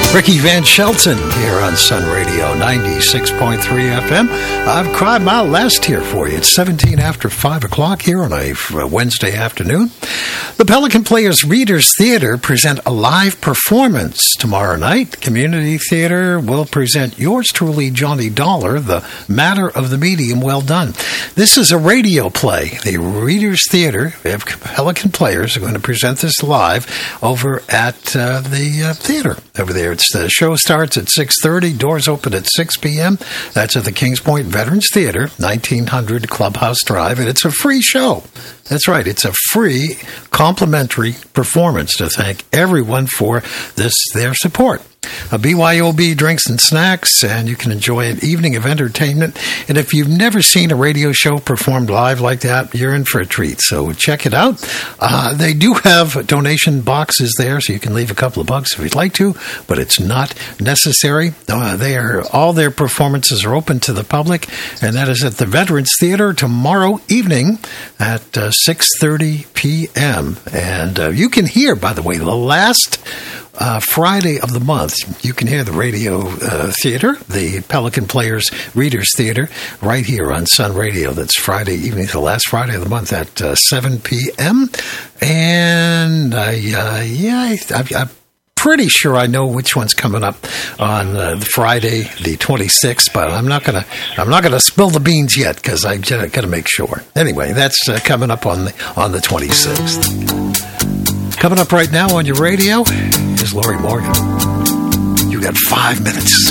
Ricky Van Shelton here on Sun Radio 96.3 FM. I've cried my last tear for you. It's 17 after 5 o'clock here on a Wednesday afternoon. The Pelican Players Readers Theater present a live performance tomorrow night. Community Theater will present yours truly, Johnny Dollar, The Matter of the Medium Well Done. This is a radio play. The Readers Theater, Pelican Players, are going to present this live over at the theater over there. The show starts at 6:30. Doors open at 6 p.m. That's at the Kings Point Veterans Theater, 1900 Clubhouse Drive, and it's a free show. That's right. It's a free, complimentary performance to thank everyone for their support. A BYOB drinks and snacks, and you can enjoy an evening of entertainment. And if you've never seen a radio show performed live like that, you're in for a treat. So check it out. They do have donation boxes there, so you can leave a couple of bucks if you'd like to, but it's not necessary. All their performances are open to the public, and that is at the Veterans Theater tomorrow evening at 6:30 p.m. And you can hear, by the way, the last Friday of the month, you can hear the radio theater, the Pelican Players Readers Theater, right here on Sun Radio. That's Friday evening, the last Friday of the month at 7 p.m. And I'm pretty sure I know which one's coming up on Friday, the 26th, but I'm not gonna spill the beans yet because I gotta make sure. Anyway, that's coming up on the 26th. Coming up right now on your radio is Lori Morgan. You got 5 minutes.